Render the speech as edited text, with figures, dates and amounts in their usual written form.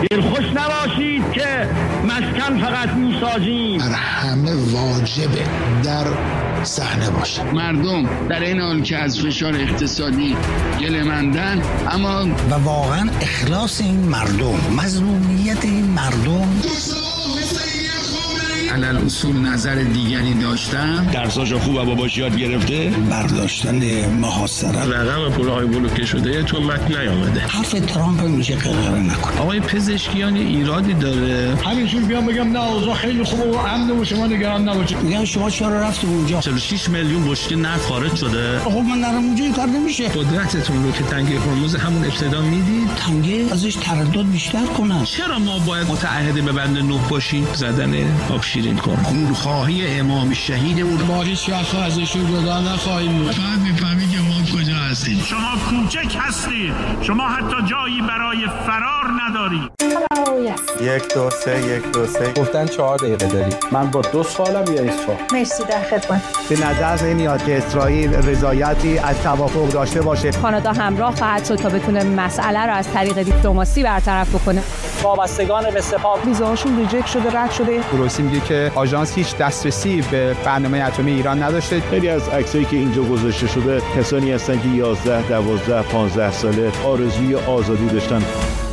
دلخوش نباشید که مسکن فقط میسازیم. بر همه واجبه در صحنه باشه. مردم در این حال که از فشار اقتصادی گله‌مندن، اما و واقعا اخلاص این مردم، مظلومیت این مردم، علل اصول نظر دیگری داشتن، درساشو خوب و باباش یاد گرفته، برداشتن محاصره، رقم پولهای بلوکه شده تو متن نیامده. حرف ترامپ میشه غلط نکن. آقای پزشکیان ایرادی داره. همینجور بیام بگم نه اوضاع خیلی خوبه و امن و شما نگران نباشید. میگن شما چرا رفتید اونجا؟ 46 میلیون بشکه نفت خارج شده. خب من نرم اونجا این کار نمیشه. قدرتتون رو که تنگه هرمز همون ابتدا میدید، تنگه ازش تردد بیشتر کنن. چرا ما باید متعهد به بند 9 باشیم؟ زدن آب شیرین کن. خونخواهی امام شهید اون ما هیچ وقت ازشون جدا نخواهیم بود. بعد میفهمی که ما کجا هستیم. شما کوچک هستید، شما حتی جایی برای فرار ندارید. 1 2 3 1 2 3 گفتن 4 دقیقه داری. من با 2 سوالم یا 1 سوال. مرسی، در خدمت. به نظر نمیاد که اسرائیل رضایتی از توافق داشته باشه. کانادا همراه خواهد شد تا بتونه مسئله رو از طریق دیپلماسی برطرف بکنه. وابستگان به سپاه ویزاشون ریجکت شده، رد شده. روسی میگه که آژانس هیچ دسترسی به برنامه اتمی ایران نداشته. خیلی از عکسایی که اینجا گذاشته شده کسانی هستن که 11 12 15 ساله آرزوی آزادی داشتن.